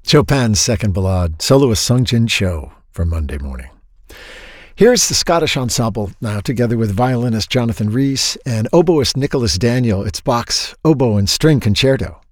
Chopin's Second Ballade, soloist Sung-Jin Cho for Monday morning. Here's the Scottish Ensemble now, together with violinist Jonathan Rhys and oboist Nicholas Daniel. It's Bach's Oboe and String Concerto.